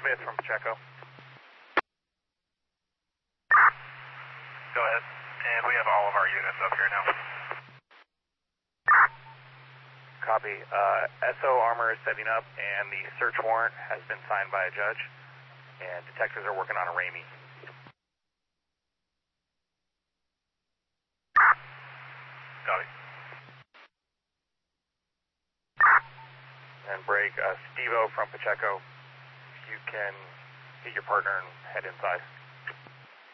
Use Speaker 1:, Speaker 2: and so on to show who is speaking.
Speaker 1: Smith from Pacheco.
Speaker 2: Go ahead. And we have all of our units up here now.
Speaker 1: Copy. SO Armor is setting up, and the search warrant has been signed by a judge, and detectives are working on a Ramey.
Speaker 2: Copy.
Speaker 1: And break. Steve-O from Pacheco, you can get your partner and head inside.